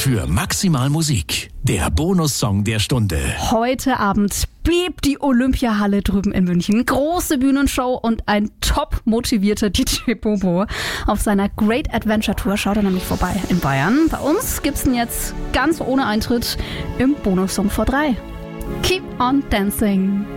für maximal Musik. Der Bonussong der Stunde. Heute Abend bebt die Olympiahalle drüben in München. Große Bühnenshow und ein top motivierter DJ Bobo. Auf seiner Great Adventure Tour schaut er nämlich vorbei in Bayern. Bei uns gibt's ihn jetzt ganz ohne Eintritt im Bonussong vor 3. Keep on dancing.